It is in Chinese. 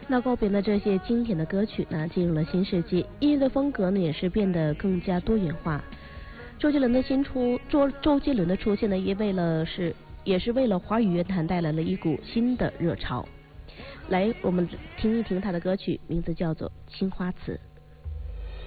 那告别了这些经典的歌曲呢，进入了新世纪，音乐的风格呢也是变得更加多元化。周杰伦的出现呢，也是为了华语乐坛带来了一股新的热潮。来，我们听一听他的歌曲，名字叫做《青花瓷》。